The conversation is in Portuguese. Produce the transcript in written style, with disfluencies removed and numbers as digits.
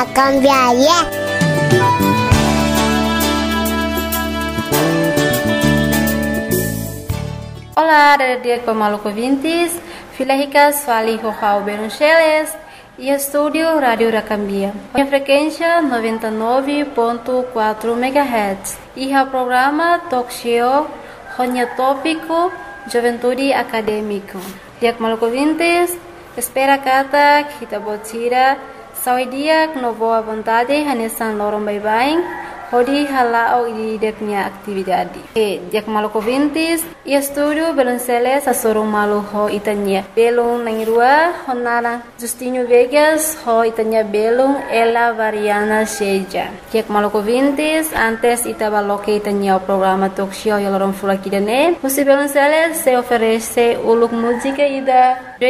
Cambiaria. Olá, dia com maluco vintes, filhas fali João Beruncheles e estúdio Rádio Racambia. A frequência 99.4 MHz e o programa Talk Show Ronya Tópico Juventude Acadêmico. Dia com maluco vintes, espera kata kita botira saudia no boa vontade hanesan lorong bye-bye. Hodi halao di deknya aktividade. Dia maluco vintes e estúdio Belonceles a sorong malu ho itanya. Belong nangrua honara Justinho Vegas ho itanya belong ela variana seja. Dia maluco vintes antes itabaloque itanya o programa talk show yalorong fulakidane. Musi Belonceles se oferece uluk música ida